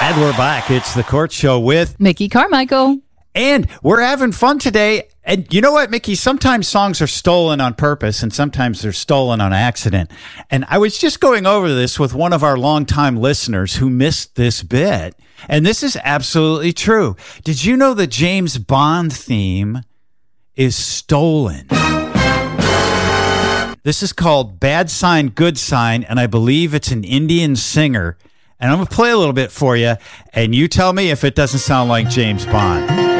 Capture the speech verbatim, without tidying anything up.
And we're back. It's the Court Show with Mickey Carmichael. And we're having fun today. And you know what, Mickey? Sometimes songs are stolen on purpose and sometimes they're stolen on accident. And I was just going over this with one of our longtime listeners who missed this bit. And this is absolutely true. Did you know the James Bond theme is stolen? This is called Bad Sign, Good Sign, and I believe it's an Indian singer. And I'm going to play a little bit for you, and you tell me if it doesn't sound like James Bond.